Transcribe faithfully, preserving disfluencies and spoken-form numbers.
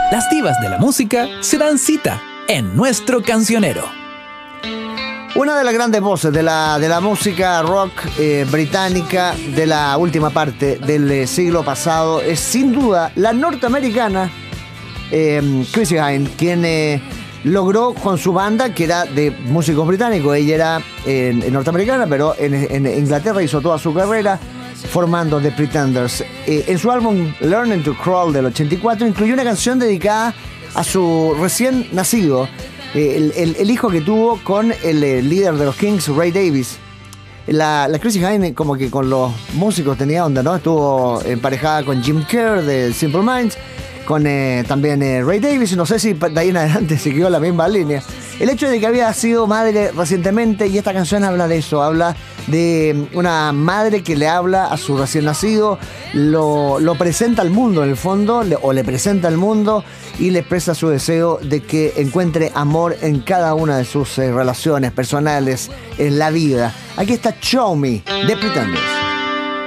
Las divas de la música se dan cita en nuestro cancionero. Una de las grandes voces de la, de la música rock eh, británica de la última parte del eh, siglo pasado es sin duda la norteamericana eh, Chrissie Hynde, quien eh, logró con su banda, que era de músicos británicos, ella era eh, norteamericana, pero en, en Inglaterra hizo toda su carrera formando The Pretenders. Eh, en su álbum Learning to Crawl del ochenta y cuatro incluyó una canción dedicada a su recién nacido, eh, el, el, el hijo que tuvo con el, el líder de los Kings, Ray Davies. La, la Chrissie Hynde como que con los músicos tenía onda, ¿no? Estuvo emparejada con Jim Kerr de Simple Minds, con eh, también eh, Ray Davies, no sé si de ahí en adelante siguió la misma línea. El hecho de que había sido madre recientemente, y esta canción habla de eso, habla de una madre que le habla a su recién nacido, lo, lo presenta al mundo en el fondo, le, o le presenta al mundo y le expresa su deseo de que encuentre amor en cada una de sus eh, relaciones personales, en la vida. Aquí está Show Me, de Pretenders.